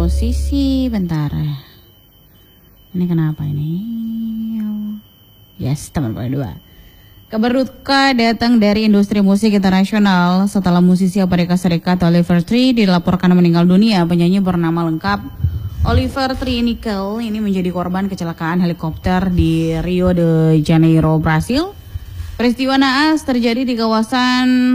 musisi, bentar. Ini kenapa ini? Yes, teman berdua. Kabar duka datang dari industri musik internasional setelah musisi Amerika Serikat Oliver Tree dilaporkan meninggal dunia. Penyanyi bernama lengkap Oliver Tree Nickel ini menjadi korban kecelakaan helikopter di Rio de Janeiro, Brasil. Peristiwa naas terjadi di kawasan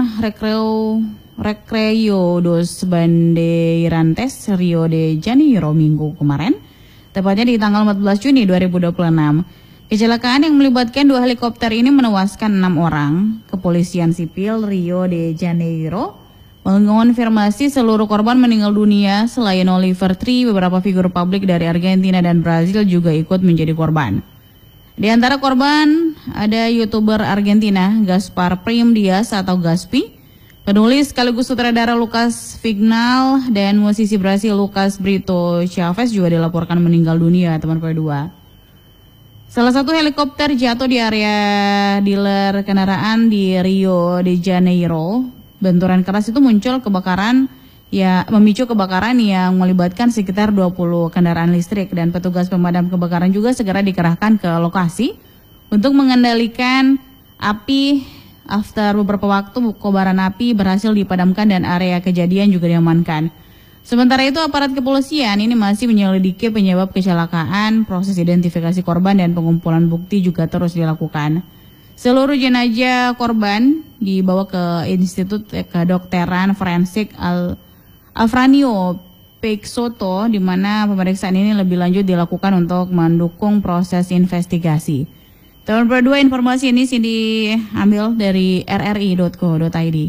Recreio dos Bandeirantes, Rio de Janeiro minggu kemarin, tepatnya di tanggal 14 Juni 2026. Kecelakaan yang melibatkan 2 helikopter ini menewaskan 6 orang. Kepolisian sipil Rio de Janeiro mengonfirmasi seluruh korban meninggal dunia. Selain Oliver Tree, beberapa figur publik dari Argentina dan Brazil juga ikut menjadi korban. Di antara korban ada YouTuber Argentina Gaspar Prim Diaz atau Gaspi, penulis sekaligus sutradara Lucas Vignal, dan musisi Brasil Lucas Brito Chavez juga dilaporkan meninggal dunia, teman berdua. Salah satu helikopter jatuh di area dealer kendaraan di Rio de Janeiro. Benturan keras itu memicu kebakaran yang melibatkan sekitar 20 kendaraan listrik, dan petugas pemadam kebakaran juga segera dikerahkan ke lokasi untuk mengendalikan api. After beberapa waktu, kobaran api berhasil dipadamkan dan area kejadian juga diamankan. Sementara itu, aparat kepolisian ini masih menyelidiki penyebab kecelakaan. Proses identifikasi korban dan pengumpulan bukti juga terus dilakukan. Seluruh jenazah korban dibawa ke Institut Kedokteran Forensik Alfranio Peixoto, di mana pemeriksaan ini lebih lanjut dilakukan untuk mendukung proses investigasi. Teman berdua, informasi ini diambil dari rri.co.id.